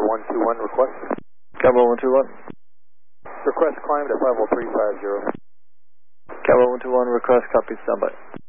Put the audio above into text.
121 request. Cabo 121. Request climbed at 50350. Cabo 121, request, copy, standby.